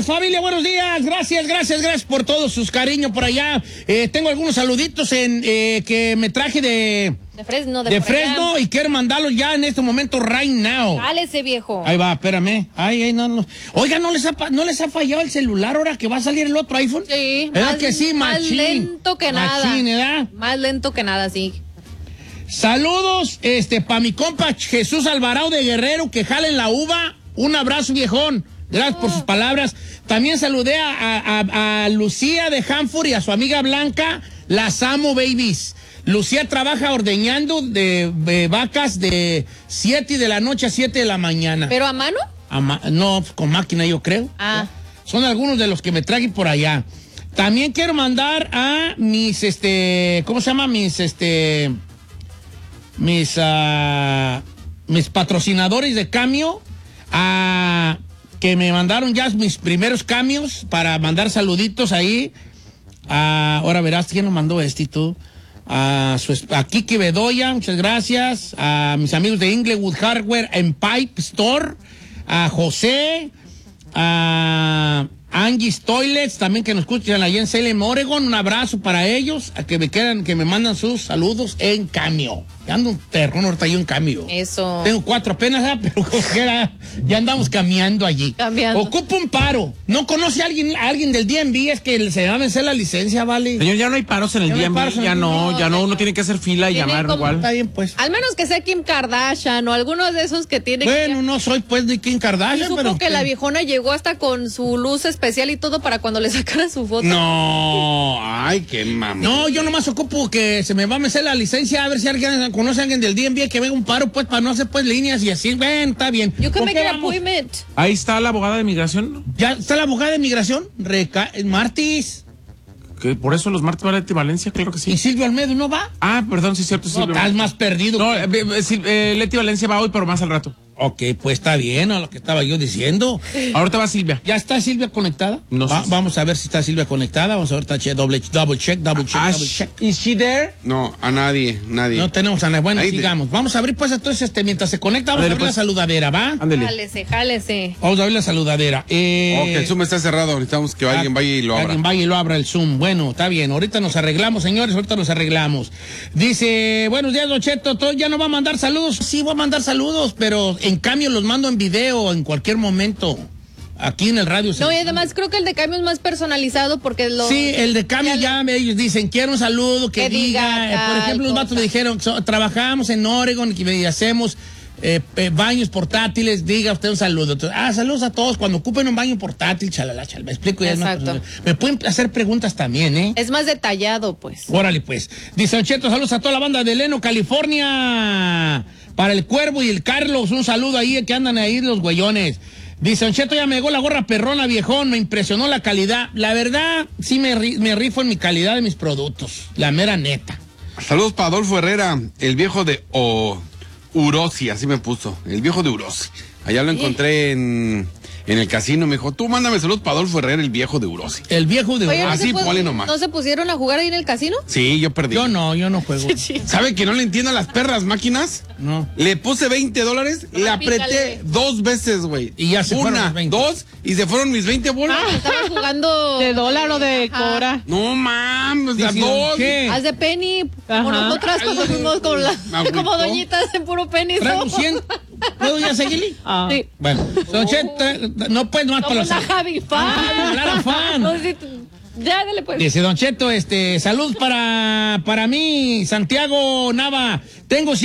días, familia, buenos días. Gracias por todo sus cariños por allá. Tengo algunos saluditos que me traje de Fresno y quiero mandarlos ya en este momento, right now. Dale ese viejo. Ahí va, espérame. No. Oiga, ¿no les ha fallado el celular ahora que va a salir el otro iPhone? Sí. ¿Verdad que sí, más machín? lento que nada. Machín, ¿verdad? Más lento que nada, sí. Saludos, pa' mi compa Jesús Alvarado de Guerrero, que jala en la uva. Un abrazo, viejón. Gracias por sus palabras. También saludé a Lucía de Hanford y a su amiga Blanca. Las amo, babies. Lucía trabaja ordeñando de vacas de 7 de la noche a 7 de la mañana. ¿Pero a mano? No, con máquina, yo creo. Ah. Son algunos de los que me traje por allá. También quiero mandar a mis, ¿cómo se llama? Mis patrocinadores de cambio, que me mandaron ya mis primeros cambios para mandar saluditos ahí. Ahora verás quién nos mandó y tú. A Kiki Bedoya, muchas gracias. A mis amigos de Inglewood Hardware and Pipe Store. A José. A Angie's Toilets, también que nos escuchan allá en Salem, Oregon. Un abrazo para ellos, a que me mandan sus saludos en cambio. Ya ando un terrón ahorita yo en cambio. Eso. Tengo 4 apenas, pero ya andamos caminando allí. Ocupo un paro. ¿No conoce a alguien del DMV? Es que se va a vencer la licencia, ¿vale? Señor, ya no hay paros en el DMV. Ya no, uno tiene que hacer fila y llamar igual. Está bien, pues. Al menos que sea Kim Kardashian o alguno de esos que tiene no soy pues de Kim Kardashian, supo pero... que la viejona llegó hasta con su luz especial y todo para cuando le sacara su foto. No, ay, qué mami. No, yo nomás ocupo que se me va a vencer la licencia, a ver si alguien conoce a alguien del DMV que venga un paro, pues, para no hacer, pues, líneas y así. Ven, está bien. You can make an appointment. Ahí está la abogada de migración. ¿Ya está la abogada de migración? Martis. Que por eso los martes va Leti Valencia, claro que sí. ¿Y Silvio Almedo no va? Ah, perdón, sí es cierto. No, estás más perdido. No, Leti Valencia va hoy, pero más al rato. Ok, pues está bien, a lo que estaba yo diciendo. Ahorita va Silvia. ¿Ya está Silvia conectada? No sé. Vamos a ver si está Silvia conectada. Vamos a ver, double check. ¿Is she there? No, a nadie. No tenemos a nadie. Bueno, Ahí sigamos. Vamos a abrir, pues, entonces, mientras se conecta, vamos a abrir la saludadera, ¿va? Ándele. Jálese. Vamos a abrir la saludadera. El Zoom está cerrado. Necesitamos que alguien vaya y lo abra. Alguien vaya y lo abra el Zoom. Bueno, está bien. Ahorita nos arreglamos, señores. Dice, buenos días, Don Cheto. ¿Ya no va a mandar saludos? Sí, voy a mandar saludos, pero en cambio los mando en video en cualquier momento. Aquí en el radio. No, y además creo que el de cambio es más personalizado porque Sí, el de cambio ya ellos dicen, quiero un saludo que diga. Por ejemplo, los vatos me dijeron, trabajamos en Oregon y hacemos baños portátiles, diga usted un saludo. Entonces, saludos a todos cuando ocupen un baño portátil, chalala. Me explico. Exacto. Me pueden hacer preguntas también, ¿eh? Es más detallado, pues. Órale, pues. Dice Don Cheto, saludos a toda la banda de Leno, California. Para el Cuervo y el Carlos, un saludo ahí, que andan ahí los güeyones. Dice, Don Cheto, ya me llegó la gorra perrona, viejón, me impresionó la calidad. La verdad, sí me rifo en mi calidad de mis productos, la mera neta. Saludos para Adolfo Herrera, el viejo de Urosi, así me puso, el viejo de Urosi. Allá lo encontré en el casino, me dijo, tú mándame saludos para Adolfo Herrera, el viejo de Urosi. El viejo de Urosi. Así, ponle nomás. ¿No se pusieron a jugar ahí en el casino? Sí, yo perdí. Yo no juego. ¿Sabe que no le entiendo a las perras máquinas? No. Le puse $20, le apreté 2 veces, güey. Y ya se fueron los 20. 2, y se fueron mis 20 bolas. Estaba jugando... ¿De dólar o de cora? No mames, las 2. ¿Qué? Haz de penny. Como nosotras cuando fuimos como doñitas en puro penny. ¿Traigo 100? ¿Puedo ya seguirle? Sí. Bueno, Don Cheto, no puedes más para los... Javi fan. Fan. No, sí, ya, dale pues. Dice Don Cheto, salud para mí, Santiago Nava. Tengo